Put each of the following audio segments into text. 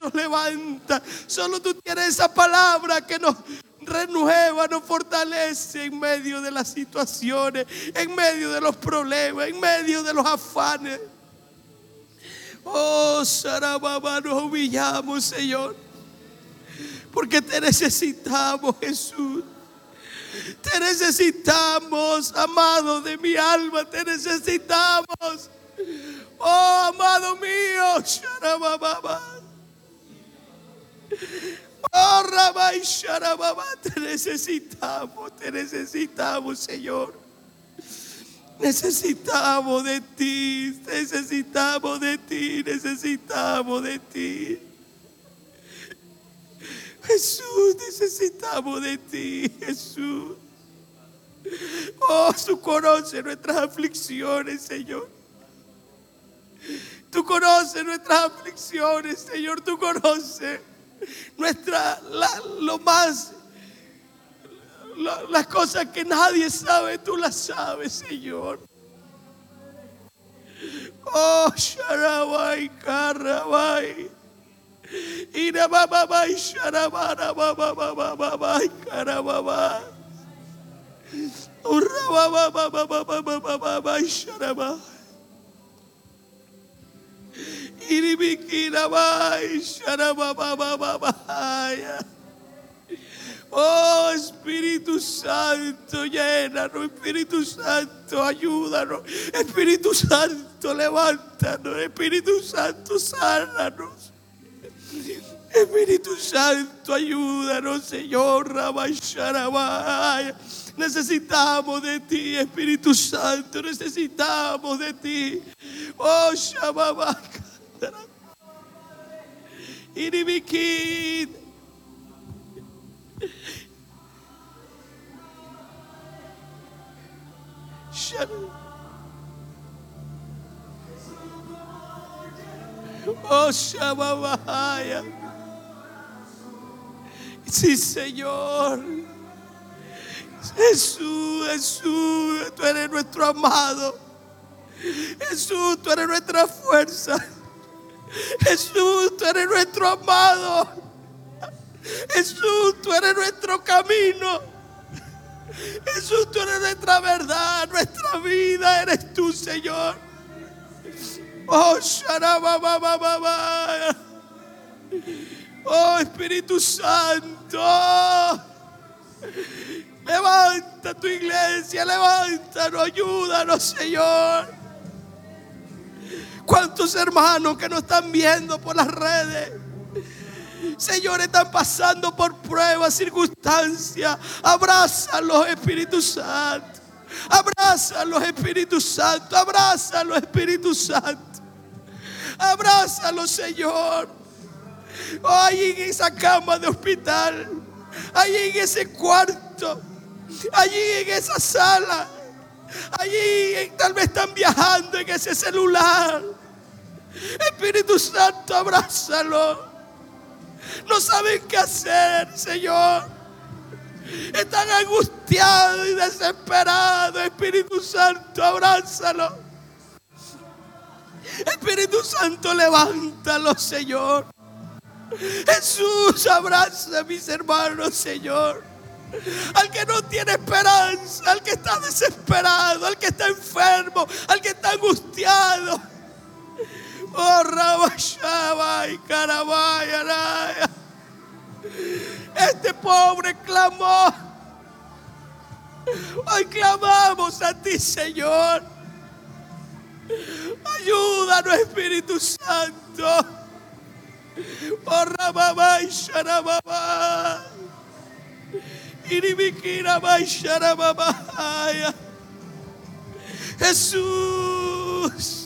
nos levanta. Solo tú tienes esa palabra que nos renueva, nos fortalece en medio de las situaciones, en medio de los problemas, en medio de los afanes. Oh, Sarababa, nos humillamos, Señor, porque te necesitamos, Jesús. Te necesitamos, amado de mi alma, te necesitamos. Oh, amado mío, Sharababa. Oh, Rabay Sharababa, te necesitamos, Señor. Necesitamos de ti, necesitamos de ti, necesitamos de ti. Jesús, necesitamos de ti, Jesús. Oh, tú conoces nuestras aflicciones, Señor. Tú conoces nuestras aflicciones, Señor. Tú conoces las cosas que nadie sabe, tú las sabes, Señor. Oh, Sharabai, Karabai. Irababai, Sharabarababai, Karababa. Urabababababababai, Sharabai. Iribikirabai, Sharababababai. Oh, Espíritu Santo, llénanos. Espíritu Santo, ayúdanos. Espíritu Santo, levántanos. Espíritu Santo, sánanos. Espíritu Santo, ayúdanos, Señor. Rabay, necesitamos de ti, Espíritu Santo. Necesitamos de ti. Oh, Shababa. Iribikid. Oh, Shababaya. Sí, Señor. Jesús, Jesús, tú eres nuestro amado. Jesús, tú eres nuestra fuerza. Jesús, tú eres nuestro amado. Jesús, tú eres nuestro camino. Jesús, tú eres nuestra verdad, nuestra vida eres tú, Señor. Oh, Sharababababa. Oh, Espíritu Santo. Levanta tu iglesia, levántanos, ayúdanos, Señor. ¿Cuántos hermanos que nos están viendo por las redes, Señor, están pasando por pruebas, circunstancias? Abrázalos, Espíritu Santo. Abrázalos, Espíritu Santo. Abrázalos, Espíritu Santo. Abrázalos, Señor. Oh, ahí en esa cama de hospital, allí en ese cuarto, allí en esa sala, allí tal vez están viajando en ese celular. Espíritu Santo, abrázalo. No saben qué hacer, Señor. Están angustiados y desesperados. Espíritu Santo, abrázalo. Espíritu Santo, levántalo, Señor. Jesús, abraza a mis hermanos, Señor. Al que no tiene esperanza, al que está desesperado, al que está enfermo, al que está angustiado. Oh, Rabashaba y Carabaya, Araya. Este pobre clamó. Hoy clamamos a ti, Señor. Ayúdanos, Espíritu Santo. Oh, Rababa y Sharababa. Iribikira y Sharababa. Jesús.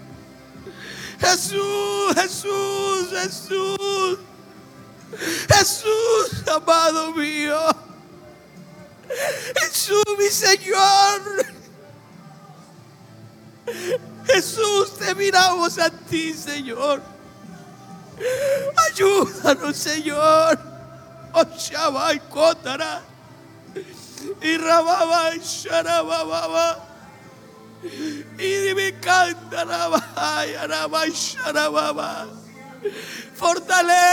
Jesús, Jesús, Jesús. Jesús, amado mío. Jesús, mi Señor. Jesús, te miramos a ti, Señor. Ayúdanos, Señor. Oh, Shabai Kotara. Y Rababa y Sharababa. Y me canta la Sharababa. Fortalece.